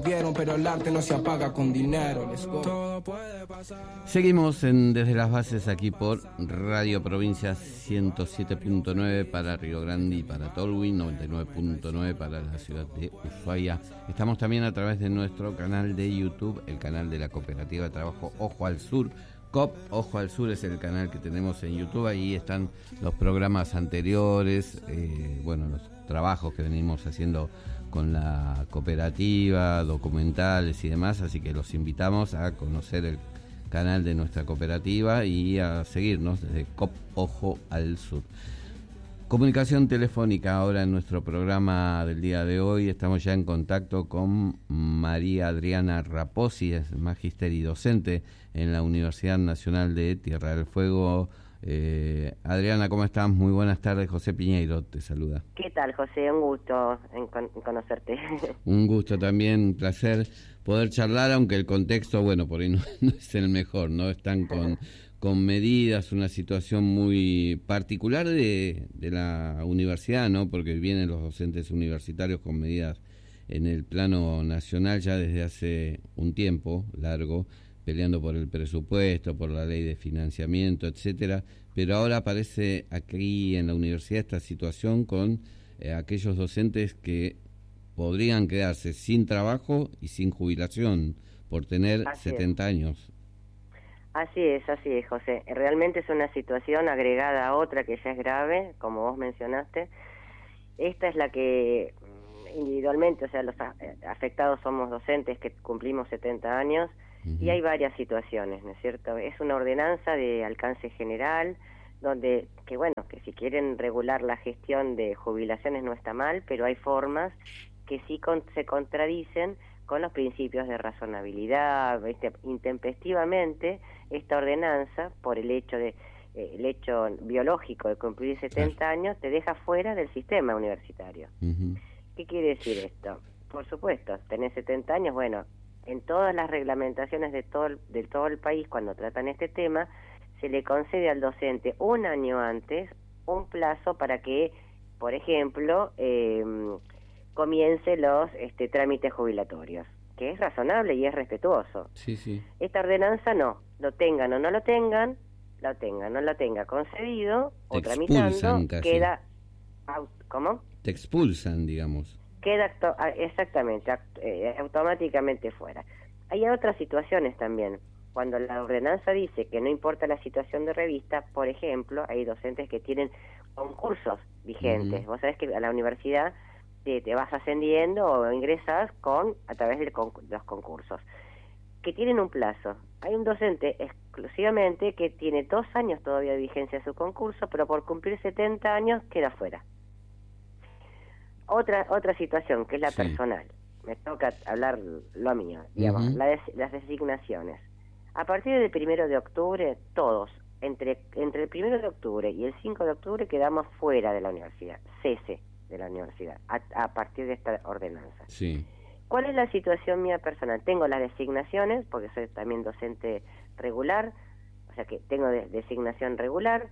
vieron, pero el arte no se apaga con dinero. Let's go. Todo puede pasar. Seguimos Desde las Bases aquí por Radio Provincia 107.9 para Río Grande y para Tolwyn, 99.9 para la ciudad de Ushuaia. Estamos también a través de nuestro canal de YouTube, el canal de la Cooperativa de Trabajo Ojo al Sur. COP Ojo al Sur es el canal que tenemos en YouTube. Ahí están los programas anteriores, los trabajos que venimos haciendo con la cooperativa, documentales y demás, así que los invitamos a conocer el canal de nuestra cooperativa y a seguirnos desde COP Ojo al Sur. Comunicación telefónica ahora en nuestro programa del día de hoy. Estamos ya en contacto con María Adriana Raposi, es magíster y docente en la Universidad Nacional de Tierra del Fuego. Adriana, ¿cómo estás? Muy buenas tardes. José Piñeiro te saluda. ¿Qué tal, José? Un gusto en conocerte. Un gusto también, un placer poder charlar, aunque el contexto, por ahí no es el mejor, ¿no? Están con medidas, una situación muy particular de la universidad, ¿no? Porque vienen los docentes universitarios con medidas en el plano nacional ya desde hace un tiempo largo, peleando por el presupuesto, por la ley de financiamiento, etcétera, pero ahora aparece aquí en la universidad esta situación con aquellos docentes que podrían quedarse sin trabajo y sin jubilación por tener 70 años. Así es, José. Realmente es una situación agregada a otra que ya es grave, como vos mencionaste. Esta es la que individualmente, los afectados somos docentes que cumplimos 70 años, y hay varias situaciones, ¿no es cierto? Es una ordenanza de alcance general, donde, que si quieren regular la gestión de jubilaciones no está mal, pero hay formas que sí se contradicen con los principios de razonabilidad. Intempestivamente, esta ordenanza, por el hecho biológico de cumplir 70 años, te deja fuera del sistema universitario. ¿Qué quiere decir esto? Por supuesto, tenés 70 años, en todas las reglamentaciones de todo el país, cuando tratan este tema, se le concede al docente un año antes un plazo para que, por ejemplo, comience los trámites jubilatorios, que es razonable y es respetuoso. Sí. Esta ordenanza no, lo tengan o no lo tengan, no lo tenga concedido o tramitando, queda... ¿Cómo? Te expulsan, digamos. Queda exactamente, automáticamente fuera. Hay otras situaciones también. Cuando la ordenanza dice que no importa la situación de revista, por ejemplo, hay docentes que tienen concursos vigentes. Vos sabés que a la universidad te vas ascendiendo o ingresas a través de los concursos, que tienen un plazo. Hay un docente exclusivamente que tiene 2 años todavía de vigencia de su concurso, pero por cumplir 70 años queda fuera. Otra situación, que es la personal. Me toca hablar lo mío, digamos, las designaciones. A partir del 1 de octubre, todos, entre el 1 de octubre y el 5 de octubre, quedamos fuera de la universidad, cese de la universidad, a partir de esta ordenanza. Sí. ¿Cuál es la situación mía personal? Tengo las designaciones, porque soy también docente regular, o sea que tengo designación regular,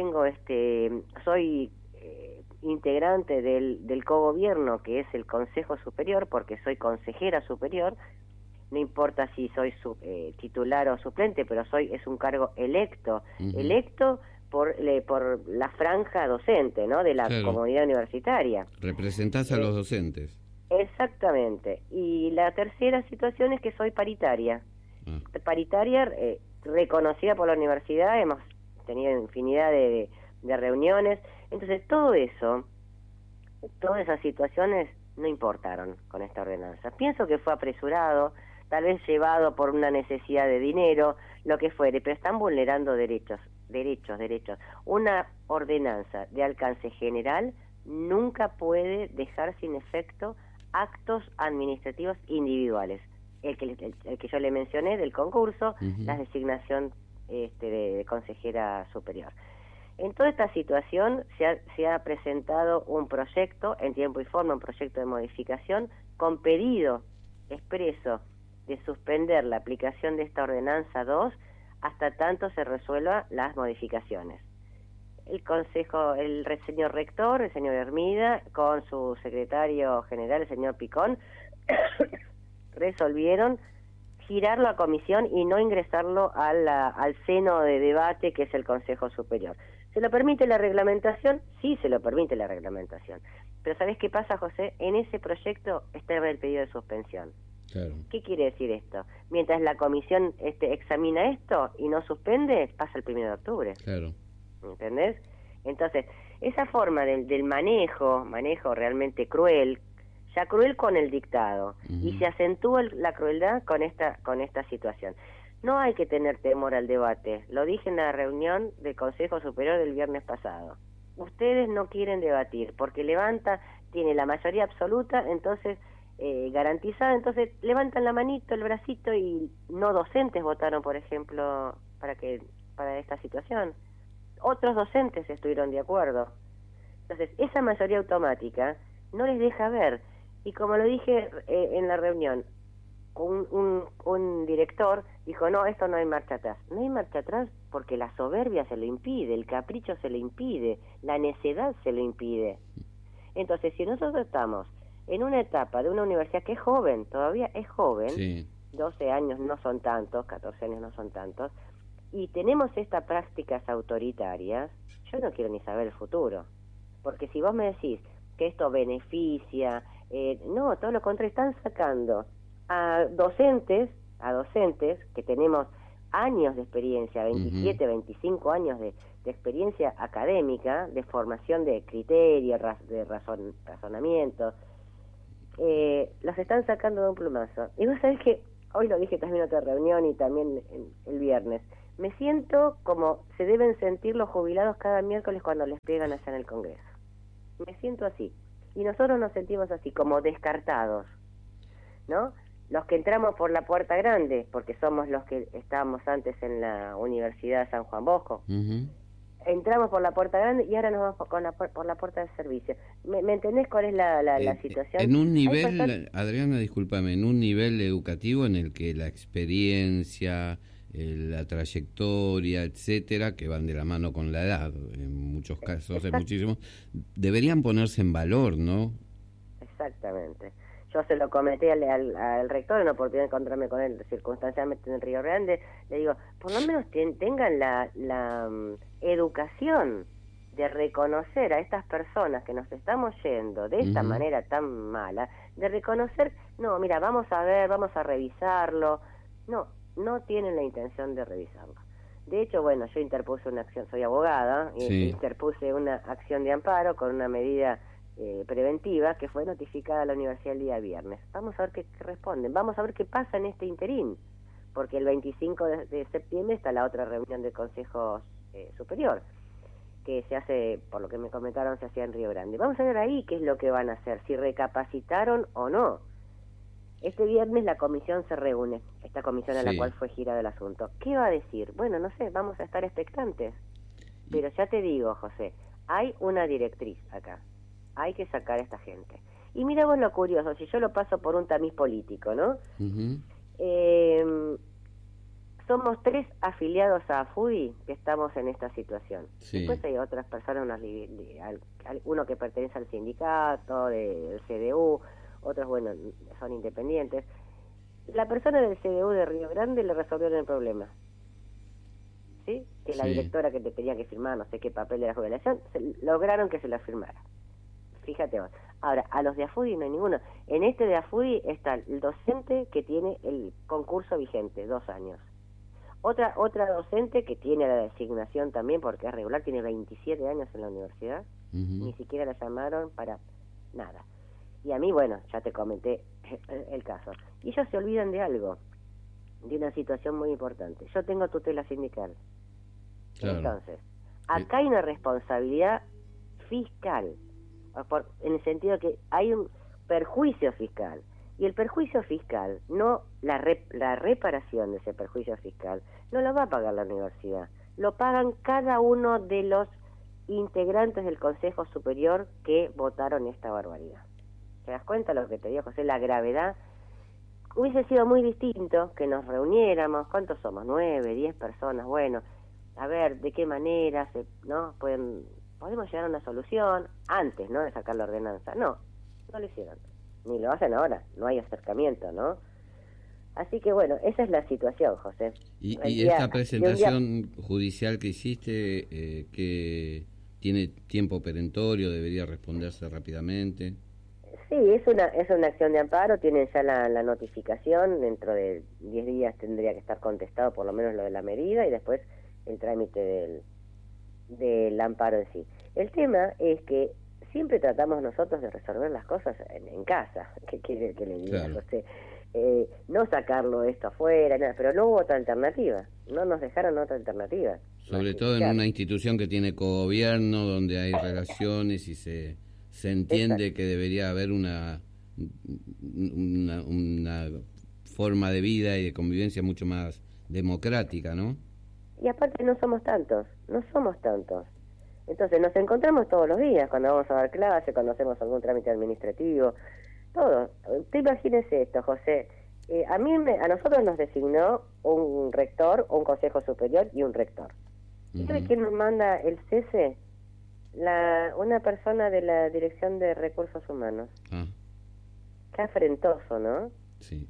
soy integrante del cogobierno, que es el Consejo Superior, porque soy consejera superior. No importa si soy titular o suplente, pero es un cargo electo por la franja docente, ¿no?, de la comunidad universitaria. Representás a los docentes. Exactamente. Y la tercera situación es que soy paritaria. Paritaria reconocida por la universidad, hemos tenido infinidad de reuniones. Entonces, todas esas situaciones no importaron con esta ordenanza. Pienso que fue apresurado, tal vez llevado por una necesidad de dinero, lo que fuere, pero están vulnerando derechos. Una ordenanza de alcance general nunca puede dejar sin efecto actos administrativos individuales. El que yo le mencioné del concurso, la designación de consejera superior. En toda esta situación se ha presentado un proyecto en tiempo y forma, un proyecto de modificación con pedido expreso de suspender la aplicación de esta ordenanza 2 hasta tanto se resuelvan las modificaciones. El señor rector, el señor Hermida, con su secretario general, el señor Picón, resolvieron girarlo a comisión y no ingresarlo al seno de debate que es el Consejo Superior. ¿Se lo permite la reglamentación? Sí, se lo permite la reglamentación. Pero ¿sabés qué pasa, José? En ese proyecto está el pedido de suspensión. Claro. ¿Qué quiere decir esto? Mientras la comisión examina esto y no suspende, pasa el 1 de octubre. Claro. ¿Entendés? Entonces, esa forma del manejo realmente cruel, ya cruel con el dictado, y se acentúa la crueldad con esta situación. No hay que tener temor al debate, lo dije en la reunión del Consejo Superior del viernes pasado. Ustedes no quieren debatir, porque tiene la mayoría absoluta, entonces garantizada, entonces levantan la manito, el bracito, y no docentes votaron, por ejemplo, para esta situación. Otros docentes estuvieron de acuerdo. Entonces, esa mayoría automática no les deja ver. Y como lo dije en la reunión, un director dijo, no, esto no hay marcha atrás. No hay marcha atrás porque la soberbia se lo impide, el capricho se lo impide, la necedad se lo impide. Entonces, si nosotros estamos en una etapa de una universidad que es joven, todavía es joven, sí. 12 años no son tantos, 14 años no son tantos, y tenemos estas prácticas autoritarias, yo no quiero ni saber el futuro. Porque si vos me decís que esto beneficia, no, todo lo contrario, están sacando a docentes que tenemos años de experiencia, 27, 25 años de experiencia académica, de formación de criterio, de razonamiento, los están sacando de un plumazo. Y vos sabés que, hoy lo dije también en otra reunión y también el viernes, me siento como se deben sentir los jubilados cada miércoles cuando les pegan allá en el Congreso. Me siento así. Y nosotros nos sentimos así, como descartados, ¿no? Los que entramos por la puerta grande, porque somos los que estábamos antes en la Universidad San Juan Bosco. Entramos por la puerta grande y ahora nos vamos por la puerta de servicio. ¿Me entendés cuál es la situación? En un nivel, Adriana, discúlpame, en un nivel educativo en el que la experiencia, la trayectoria, etcétera, que van de la mano con la edad, en muchos casos, en muchísimos, deberían ponerse en valor, ¿no? Exactamente. Yo se lo comenté al rector en la oportunidad de encontrarme con él circunstancialmente en el Río Grande. Le digo, por lo menos tengan la educación de reconocer a estas personas que nos estamos yendo de esta manera tan mala, de reconocer, no, mira, vamos a ver, vamos a revisarlo. No tienen la intención de revisarlo. De hecho, bueno, yo interpuse una acción, soy abogada, interpuse una acción de amparo con una medida preventiva que fue notificada a la universidad el día viernes. Vamos a ver qué responden, vamos a ver qué pasa en este interín, porque el 25 de septiembre está la otra reunión del Consejo Superior, que se hace, por lo que me comentaron, se hacía en Río Grande. Vamos a ver ahí qué es lo que van a hacer, si recapacitaron o no. Este viernes la comisión se reúne, esta comisión a la cual fue girado el asunto. ¿Qué va a decir? Bueno, no sé, vamos a estar expectantes. Pero ya te digo, José, hay una directriz acá. Hay que sacar a esta gente. Y mira vos lo curioso, si yo lo paso por un tamiz político, ¿no? Somos 3 afiliados a AFUDI que estamos en esta situación. Después hay otras personas, uno que pertenece al sindicato, del CDU, otros, bueno, son independientes. La persona del CDU de Río Grande le resolvieron el problema. ¿Sí? Que la directora que te tenía que firmar, no sé qué papel de la jubilación, lograron que se la firmara. Fíjate vos. Ahora, a los de AFUDI no hay ninguno. En este de AFUDI está el docente que tiene el concurso vigente, 2 años. Otra docente que tiene la designación también, porque es regular, tiene 27 años en la universidad, ni siquiera la llamaron para nada. Y a mí, bueno, ya te comenté el caso. Y ellos se olvidan de algo, de una situación muy importante. Yo tengo tutela sindical. Claro. Entonces, acá hay una responsabilidad fiscal, en el sentido que hay un perjuicio fiscal. Y el perjuicio fiscal, no la reparación de ese perjuicio fiscal, no lo va a pagar la universidad. Lo pagan cada uno de los integrantes del Consejo Superior que votaron esta barbaridad. ¿Te das cuenta lo que te digo, José? La gravedad. Hubiese sido muy distinto que nos reuniéramos. ¿Cuántos somos? 9, 10 personas. Bueno, a ver de qué manera no podemos llegar a una solución antes, ¿no?, de sacar la ordenanza. No lo hicieron. Ni lo hacen ahora. No hay acercamiento, ¿no? Así que bueno, esa es la situación, José. Y esta presentación judicial que hiciste, que tiene tiempo perentorio, debería responderse rápidamente. Sí, es una acción de amparo, tienen ya la notificación, dentro de 10 días tendría que estar contestado por lo menos lo de la medida y después el trámite del amparo en sí. El tema es que siempre tratamos nosotros de resolver las cosas en casa, ¿qué quiere que le diga? Claro. José? No sacarlo esto afuera, nada, pero no hubo otra alternativa, no nos dejaron otra alternativa. Sobre todo en una institución que tiene cogobierno, donde hay relaciones y se entiende Exacto. que debería haber una forma de vida y de convivencia mucho más democrática, ¿no? Y aparte no somos tantos. Entonces nos encontramos todos los días, cuando vamos a dar clase, cuando hacemos algún trámite administrativo, todo. Te imagínese esto, José. A nosotros nos designó un rector, un consejo superior y un rector. ¿Y sabe quién nos manda el cese? Una persona de la Dirección de Recursos Humanos. Qué afrentoso, ¿no? Sí.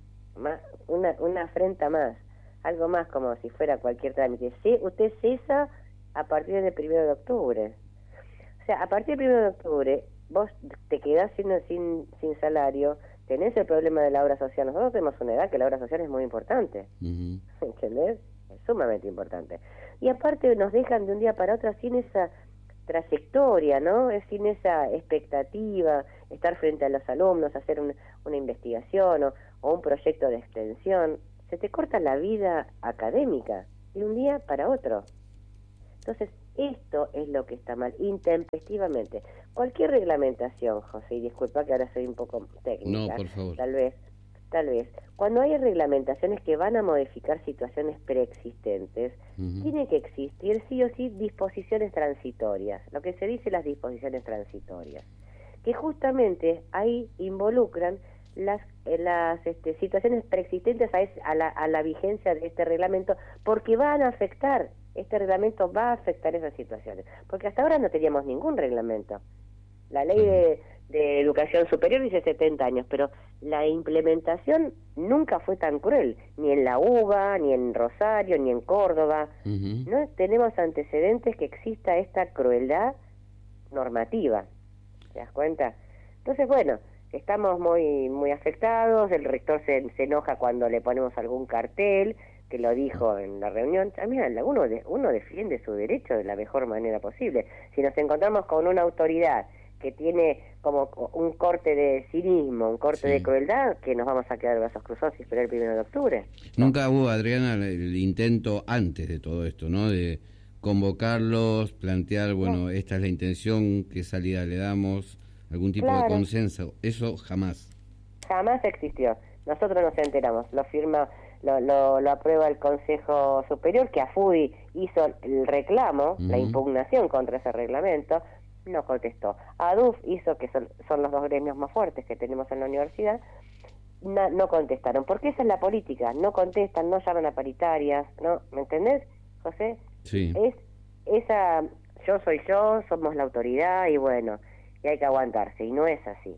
Una afrenta más, algo más como si fuera cualquier trámite. Sí, usted cesa a partir del 1 de octubre. O sea, a partir del 1 de octubre vos te quedás sin salario, tenés el problema de la obra social. Nosotros tenemos una edad que la obra social es muy importante. ¿Entendés? Es sumamente importante. Y aparte nos dejan de un día para otro sin esa trayectoria, ¿no? Es sin esa expectativa, estar frente a los alumnos, hacer una investigación o un proyecto de extensión. Se te corta la vida académica de un día para otro. Entonces, esto es lo que está mal, intempestivamente. Cualquier reglamentación, José, y disculpa que ahora soy un poco técnica, no, por favor. Tal vez, cuando hay reglamentaciones que van a modificar situaciones preexistentes, tiene que existir sí o sí disposiciones transitorias, lo que se dice las disposiciones transitorias, que justamente ahí involucran las situaciones preexistentes a la vigencia de este reglamento, porque este reglamento va a afectar esas situaciones, porque hasta ahora no teníamos ningún reglamento. La ley de educación superior dice 70 años, pero la implementación nunca fue tan cruel, ni en la UBA, ni en Rosario, ni en Córdoba. No tenemos antecedentes que exista esta crueldad normativa. ¿Te das cuenta? Entonces, bueno, estamos muy afectados. El rector se enoja cuando le ponemos algún cartel, que lo dijo en la reunión. También uno defiende su derecho de la mejor manera posible. Si nos encontramos con una autoridad que tiene como un corte de cinismo, un corte de crueldad, que nos vamos a quedar de brazos cruzados y esperar el 1 de octubre. Nunca hubo, Adriana, el intento antes de todo esto, ¿no? De convocarlos, plantear, bueno, esta es la intención, qué salida le damos, algún tipo de consenso. Eso jamás. Jamás existió. Nosotros nos enteramos, lo aprueba el Consejo Superior, que AFUDI hizo el reclamo, la impugnación contra ese reglamento, no contestó. ADUF hizo, que son los dos gremios más fuertes que tenemos en la universidad, no contestaron, porque esa es la política, no contestan, no llaman a paritarias, ¿no? ¿Me entendés, José? Sí. Yo soy yo, somos la autoridad y bueno, y hay que aguantarse, y no es así.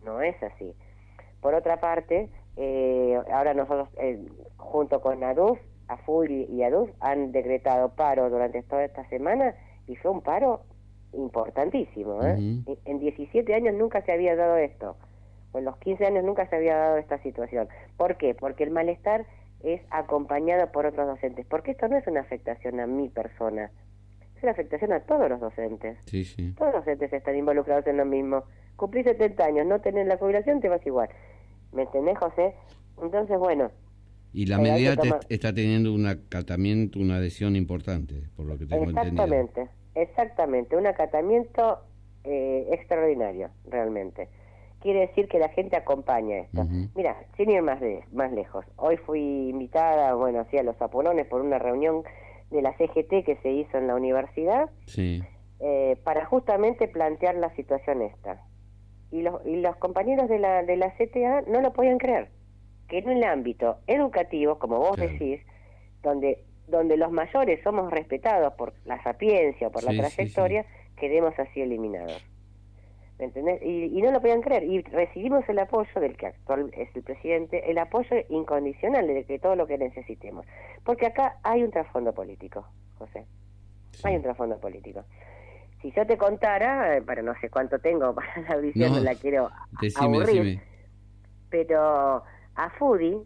Por otra parte, ahora nosotros, junto con ADUF, AFUDI y ADUF, han decretado paro durante toda esta semana, y fue un paro importantísimo, En 17 años nunca se había dado esto, o en los 15 años nunca se había dado esta situación. ¿Por qué? Porque el malestar es acompañado por otros docentes, porque esto no es una afectación a mi persona, es una afectación a todos los docentes. Sí. Todos los docentes están involucrados en lo mismo. Cumplís 70 años, no tenés la jubilación, te vas igual. ¿Me entendés, José? Entonces, bueno. Y la medida está teniendo un acatamiento, una adhesión importante, por lo que tengo entendido. Exactamente, un acatamiento extraordinario, realmente. Quiere decir que la gente acompaña esto. Mira, sin ir más lejos, hoy fui invitada, así a los Apolones por una reunión de la CGT que se hizo en la universidad, para justamente plantear la situación esta. Y los compañeros de la CTA no lo podían creer, que en el ámbito educativo, como vos decís, donde los mayores somos respetados por la sapiencia, por la trayectoria, quedemos así eliminados. ¿me entendés? Y no lo podían creer, y recibimos el apoyo del que actual es el presidente, el apoyo incondicional de que todo lo que necesitemos, porque acá hay un trasfondo político, José, hay un trasfondo político. Si yo te contara, para no sé cuánto tengo para la audición, no la quiero aburrir, pero a FUDI,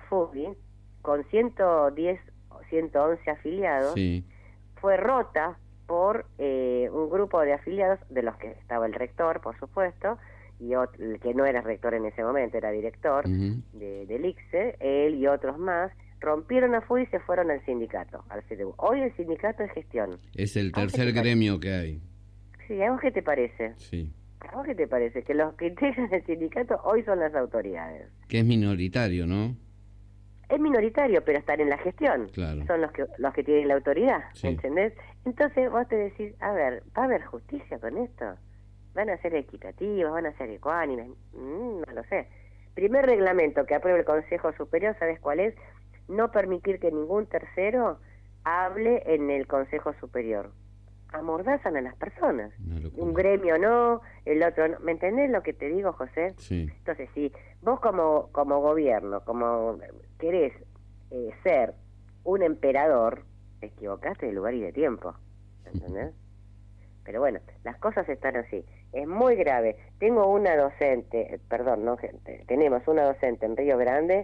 con 110 o 111 afiliados, fue rota por un grupo de afiliados, de los que estaba el rector, por supuesto, y el que no era rector en ese momento, era director del ICSE, él y otros más, rompieron a FUDI y se fueron al sindicato, al CDU. Hoy el sindicato es gestión. Es el tercer gremio que hay. Sí, ¿a vos qué te parece? Sí. ¿A vos qué te parece? Que los que integran el sindicato hoy son las autoridades. Que es minoritario, ¿no? Es minoritario, pero están en la gestión. Claro. Son los que tienen la autoridad, ¿entendés? Entonces vos te decís, a ver, ¿va a haber justicia con esto? ¿Van a ser equitativos? ¿Van a ser ecuánimes? No lo sé. Primer reglamento que apruebe el Consejo Superior, ¿sabes cuál es? No permitir que ningún tercero hable en el Consejo Superior. Amordazan a las personas. Un gremio no, el otro no. ¿Me entendés lo que te digo, José? Sí. Entonces, si vos como gobierno, como querés ser un emperador, te equivocaste de lugar y de tiempo. ¿Entendés? Pero bueno, las cosas están así. Es muy grave. Tengo una docente, tenemos una docente en Río Grande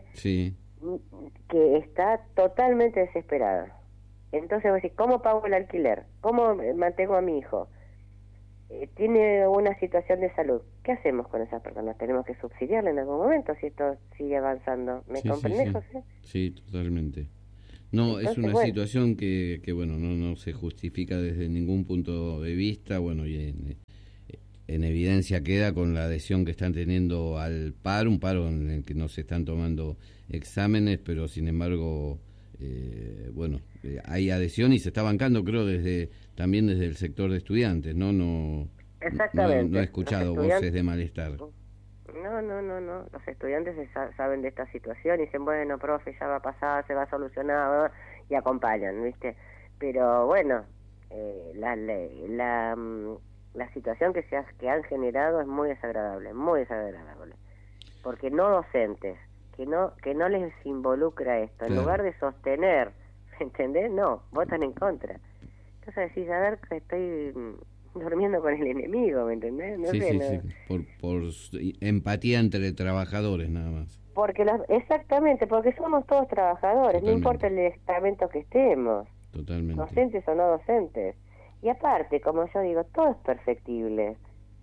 que está totalmente desesperada. Entonces vos decís, ¿cómo pago el alquiler? ¿Cómo mantengo a mi hijo? Tiene una situación de salud. ¿Qué hacemos con esas personas? Tenemos que subsidiarle en algún momento si esto sigue avanzando. ¿Me comprendés, José? Sí, totalmente. No, entonces, es una situación que bueno, no se justifica desde ningún punto de vista, bueno, y en evidencia queda con la adhesión que están teniendo al paro, un paro en el que no se están tomando exámenes, pero sin embargo, hay adhesión y se está bancando, creo, también desde el sector de estudiantes, ¿no? Exactamente. No he escuchado voces de malestar. No. Los estudiantes saben de esta situación y dicen, bueno, profe, ya va a pasar, se va a solucionar, y acompañan, ¿viste? Pero bueno, la situación que han generado es muy desagradable, porque no docentes, que no les involucra esto, en lugar de sostener, ¿entendés? No, votan en contra. Entonces decís, a ver, estoy durmiendo con el enemigo, ¿me entendés? Por empatía entre trabajadores nada más. Exactamente, porque somos todos trabajadores, no importa el estamento que estemos, docentes o no docentes. Y aparte, como yo digo, todo es perfectible.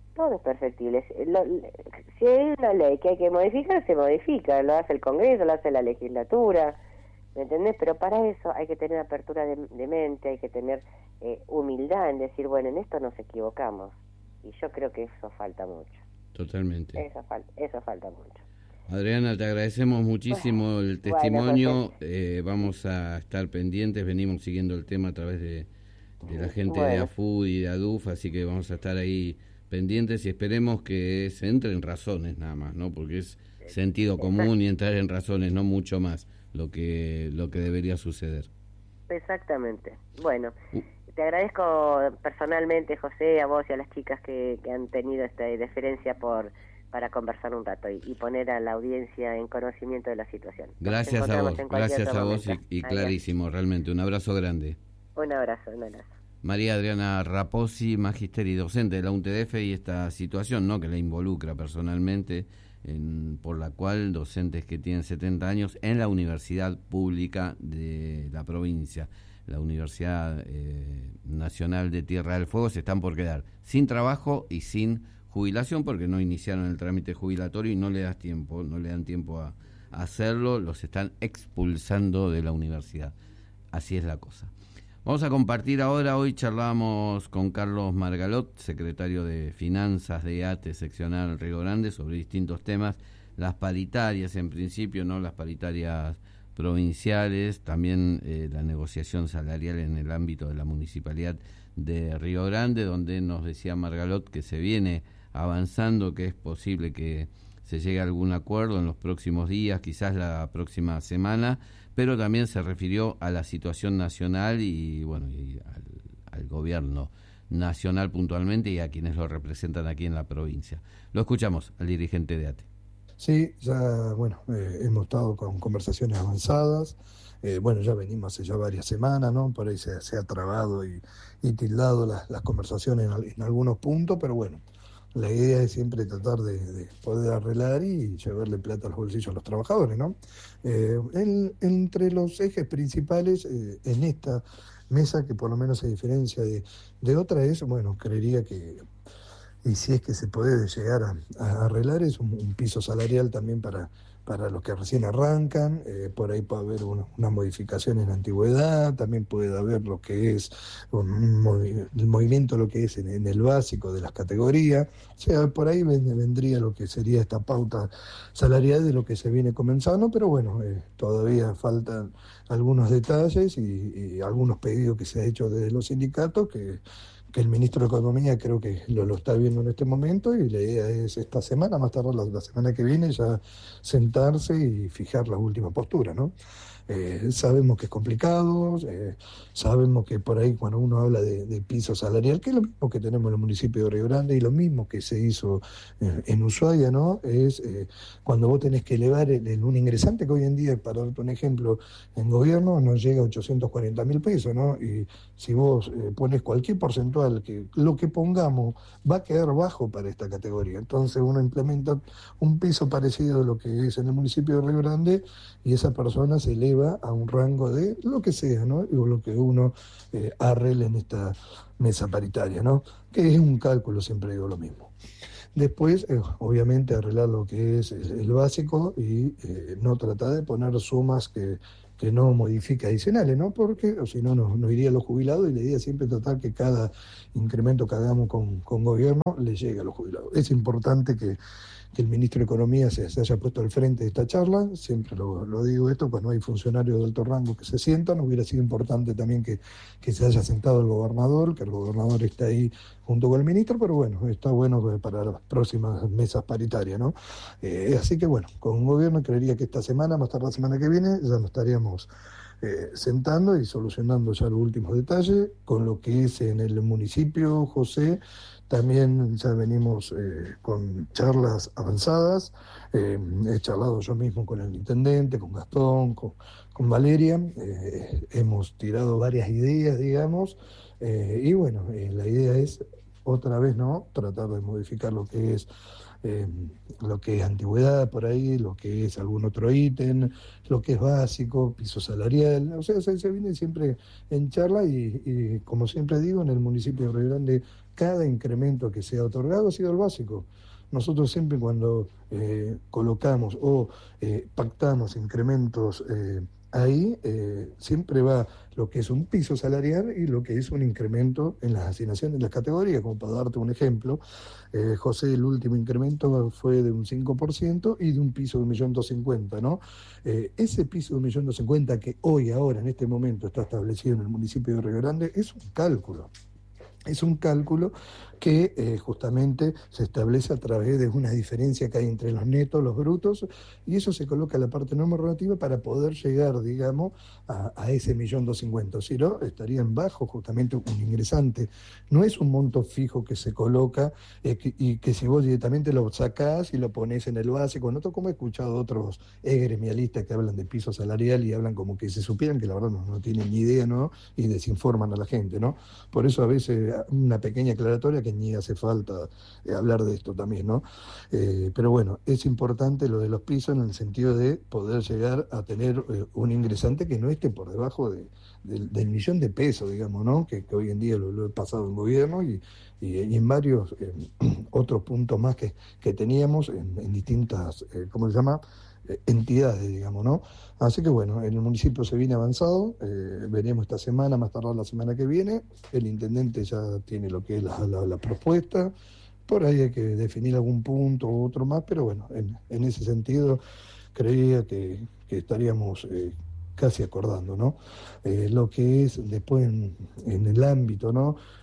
Si hay una ley que hay que modificar, se modifica, lo hace el Congreso, lo hace la legislatura, ¿me entendés? Pero para eso hay que tener apertura de mente, hay que tener humildad en decir, bueno, en esto nos equivocamos. Y yo creo que eso falta mucho. Totalmente. Eso falta mucho. Adriana, te agradecemos muchísimo el testimonio. Vamos a estar pendientes, venimos siguiendo el tema a través de la gente de AFUD y de ADUF, así que vamos a estar ahí pendientes y esperemos que se entre en razones nada más, ¿no? Porque es sentido común y entrar en razones, no mucho más lo que debería suceder. Exactamente. Bueno, te agradezco personalmente, José, a vos y a las chicas que han tenido esta deferencia para conversar un rato y poner a la audiencia en conocimiento de la situación. Gracias a vos y clarísimo, realmente. Un abrazo grande. Un abrazo. María Adriana Raposi, magíster y docente de la UNTDF, y esta situación, ¿no?, que la involucra personalmente, por la cual docentes que tienen 70 años en la universidad pública de la provincia, la Universidad Nacional de Tierra del Fuego, se están por quedar sin trabajo y sin jubilación porque no iniciaron el trámite jubilatorio y no le dan tiempo a hacerlo, los están expulsando de la universidad. Así es la cosa. Vamos a compartir ahora, hoy charlamos con Carlos Margalot, secretario de Finanzas de ATE seccional Río Grande, sobre distintos temas, las paritarias en principio, no las paritarias provinciales, también la negociación salarial en el ámbito de la Municipalidad de Río Grande, donde nos decía Margalot que se viene avanzando, que es posible que se llegue a algún acuerdo en los próximos días, quizás la próxima semana, pero también se refirió a la situación nacional y al gobierno nacional puntualmente y a quienes lo representan aquí en la provincia. Lo escuchamos al dirigente de ATE. Sí, ya, bueno, hemos estado con conversaciones avanzadas. Bueno, ya venimos hace ya varias semanas, ¿no? Por ahí se ha trabado y tildado las conversaciones en algunos puntos, pero bueno, la idea es siempre tratar de poder arreglar y llevarle plata a los bolsillos a los trabajadores, ¿no? Entre los ejes principales en esta mesa, que por lo menos se diferencia de otra, es, bueno, creería que, y si es que se puede llegar a arreglar, es un piso salarial también para los que recién arrancan. Por ahí puede haber una modificación en la antigüedad, también puede haber lo que es el movimiento, lo que es en el básico de las categorías. O sea, por ahí vendría lo que sería esta pauta salarial de lo que se viene comenzando, pero bueno, todavía faltan algunos detalles y algunos pedidos que se ha hecho desde los sindicatos que el ministro de Economía creo que lo está viendo en este momento, y la idea es esta semana, más tarde la semana que viene, ya sentarse y fijar la última postura, ¿no? Sabemos que es complicado, sabemos que por ahí cuando uno habla de piso salarial, que es lo mismo que tenemos en el municipio de Río Grande y lo mismo que se hizo en Ushuaia, ¿no? Es cuando vos tenés que elevar un ingresante que hoy en día, para darte un ejemplo, en gobierno nos llega a 840.000 pesos, ¿no? Y si vos pones cualquier porcentual, que lo que pongamos va a quedar bajo para esta categoría. Entonces uno implementa un piso parecido a lo que es en el municipio de Río Grande y esa persona se eleva a un rango de lo que sea, ¿no? O lo que uno arregle en esta mesa paritaria, ¿no? Que es un cálculo, siempre digo lo mismo. Después, obviamente, arreglar lo que es el básico y no tratar de poner sumas que no modifique adicionales, ¿no? Porque o si no, no iría a los jubilados, y la idea es siempre tratar que cada incremento que hagamos con gobierno le llegue a los jubilados. Es importante que el ministro de Economía se haya puesto al frente de esta charla. Siempre lo digo esto, cuando hay funcionarios de alto rango que se sientan, hubiera sido importante también que se haya sentado el gobernador, que el gobernador está ahí junto con el ministro, pero bueno, está bueno para las próximas mesas paritarias, ¿no? Así que bueno, con un gobierno creería que esta semana, más tarde la semana que viene, ya nos estaríamos sentando y solucionando ya los últimos detalles. Con lo que es en el municipio, José, también ya venimos con charlas avanzadas. He charlado yo mismo con el intendente, con Gastón, con Valeria. Hemos tirado varias ideas, digamos, y bueno, la idea es otra vez, ¿no?, tratar de modificar lo que es antigüedad por ahí, lo que es algún otro ítem, lo que es básico, piso salarial. O sea, se viene siempre en charla y como siempre digo, en el municipio de Río Grande, cada incremento que se ha otorgado ha sido el básico. Nosotros siempre cuando colocamos o pactamos incrementos ahí, siempre va lo que es un piso salarial y lo que es un incremento en las asignaciones de las categorías. Como para darte un ejemplo, José, el último incremento fue de un 5% y de un piso de 1.250.000, ¿no? Ese piso de 1.250.000 que hoy, ahora, en este momento está establecido en el municipio de Río Grande, es un cálculo. Es un cálculo que justamente se establece a través de una diferencia que hay entre los netos, los brutos, y eso se coloca en la parte normativa para poder llegar, digamos, a ese 1.250.000. Si no, estarían bajo justamente un ingresante. No es un monto fijo que se coloca y que si vos directamente lo sacás y lo ponés en el básico, no como he escuchado otros gremialistas que hablan de piso salarial y hablan como que se supieran, que la verdad no tienen ni idea, ¿no? Y desinforman a la gente, ¿no? Por eso a veces una pequeña aclaratoria que ni hace falta hablar de esto también, ¿no? Pero bueno, es importante lo de los pisos en el sentido de poder llegar a tener un ingresante que no esté por debajo del 1.000.000 de pesos, digamos, ¿no? Que hoy en día lo he pasado en gobierno y en varios otros puntos más que teníamos en distintas, ¿cómo se llama?, entidades, digamos, ¿no? Así que bueno, en el municipio se viene avanzado, veremos esta semana, más tarde la semana que viene. El intendente ya tiene lo que es la propuesta, por ahí hay que definir algún punto u otro más, pero bueno, en ese sentido creía que estaríamos casi acordando, ¿no? Lo que es después en el ámbito, ¿no?,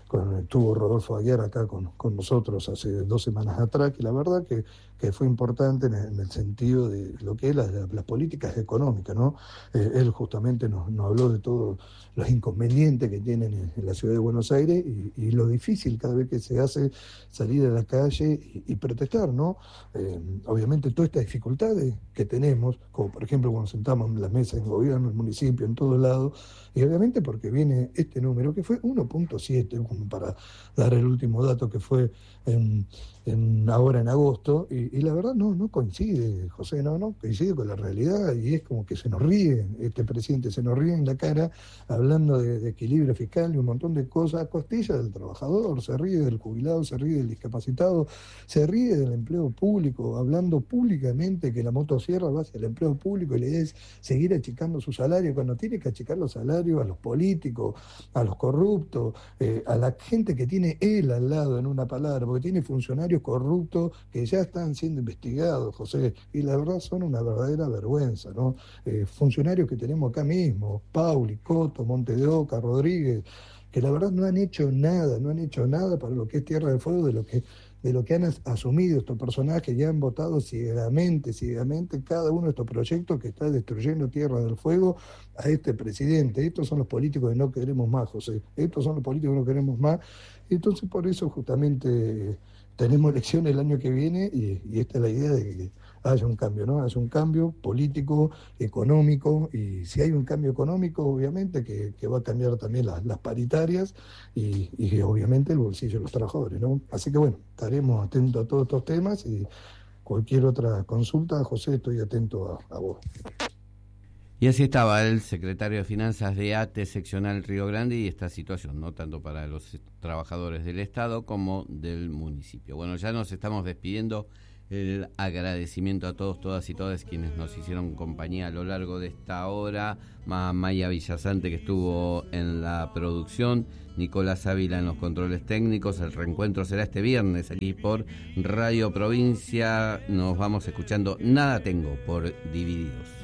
Estuvo Rodolfo Aguiar acá con nosotros hace 2 semanas atrás, que la verdad que fue importante en el sentido de lo que es las políticas económicas, ¿no? Él justamente nos habló de todos los inconvenientes que tienen en la ciudad de Buenos Aires y lo difícil cada vez que se hace salir a la calle y protestar, ¿no? Obviamente todas estas dificultades que tenemos, como por ejemplo cuando sentamos en las mesas en gobierno, en el municipio, en todos lados, y obviamente porque viene este número que fue 1.7, como para dar el último dato que fue ahora en agosto, y la verdad no coincide, José, no coincide con la realidad, y es como que se nos ríe, este presidente se nos ríe en la cara, hablando de equilibrio fiscal y un montón de cosas a costilla del trabajador, se ríe del jubilado, se ríe del discapacitado, se ríe del empleo público, hablando públicamente que la motosierra va hacia el empleo público y la idea es seguir achicando su salario, cuando tiene que achicar los salarios a los políticos, a los corruptos, a la gente que tiene él al lado, en una palabra, porque tiene funcionarios corruptos que ya están siendo investigados, José, y la verdad son una verdadera vergüenza, ¿no? Funcionarios que tenemos acá mismo, Pauli, Coto, Monte de Oca, Rodríguez, que la verdad no han hecho nada para lo que es Tierra del Fuego, de lo que han asumido estos personajes y han votado ciegamente cada uno de estos proyectos que está destruyendo Tierra del Fuego a este presidente. Estos son los políticos que no queremos más, José. Estos son los políticos que no queremos más. Entonces, por eso justamente tenemos elecciones el año que viene y esta es la idea de que haya un cambio, ¿no? Haya un cambio político, económico, y si hay un cambio económico, obviamente que va a cambiar también las paritarias y obviamente el bolsillo de los trabajadores, ¿no? Así que bueno, estaremos atentos a todos estos temas y cualquier otra consulta, José, estoy atento a vos. Y así estaba el secretario de Finanzas de ATE Seccional Río Grande y esta situación, no tanto para los trabajadores del Estado como del municipio. Bueno, ya nos estamos despidiendo. El agradecimiento a todos, todas y todas quienes nos hicieron compañía a lo largo de esta hora. Maya Villasante, que estuvo en la producción, Nicolás Ávila en los controles técnicos. El reencuentro será este viernes aquí por Radio Provincia. Nos vamos escuchando Nada Tengo por Divididos.